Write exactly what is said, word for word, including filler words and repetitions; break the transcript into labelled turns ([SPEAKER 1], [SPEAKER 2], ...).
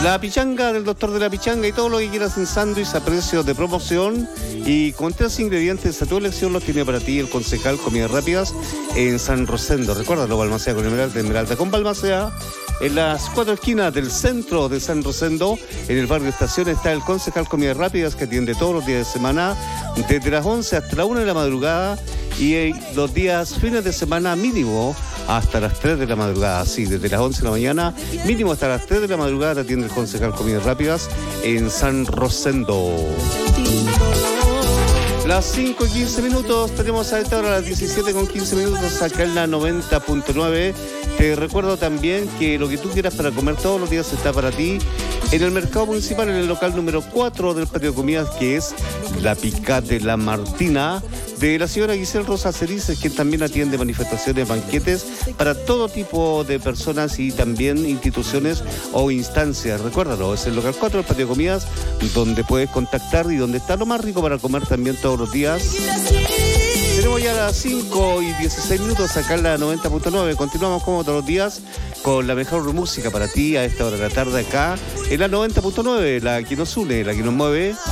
[SPEAKER 1] La pichanga del doctor de la pichanga y todo lo que quieras en sándwich a precios de promoción y con tres ingredientes a tu elección los tiene para ti el concejal Comidas Rápidas en San Rosendo. Recuérdalo, Balmaceda con Esmeralda, Esmeralda con Balmaceda. En las cuatro esquinas del centro de San Rosendo, en el barrio Estación, está el concejal Comidas Rápidas que atiende todos los días de semana, desde las once hasta la una de la madrugada y los días fines de semana mínimo hasta las tres de la madrugada. Sí, desde las once de la mañana mínimo hasta las tres de la madrugada atiende el concejal Comidas Rápidas en San Rosendo. Las cinco y quince minutos, tenemos a esta hora las diecisiete con quince minutos acá en la noventa punto nueve. Te recuerdo también que lo que tú quieras para comer todos los días está para ti en el mercado municipal, en el local número cuatro del patio de comidas, que es la Pica de la Martina, de la señora Giselle Rosa Cerices, quien también atiende manifestaciones, banquetes para todo tipo de personas y también instituciones o instancias. Recuérdalo, es el local cuatro del patio de comidas, donde puedes contactar y donde está lo más rico para comer también todos los días. Tenemos ya las cinco y dieciséis minutos acá en la noventa punto nueve. Continuamos como todos los días con la mejor música para ti a esta hora de la tarde acá en la noventa punto nueve, la que nos une, la que nos mueve.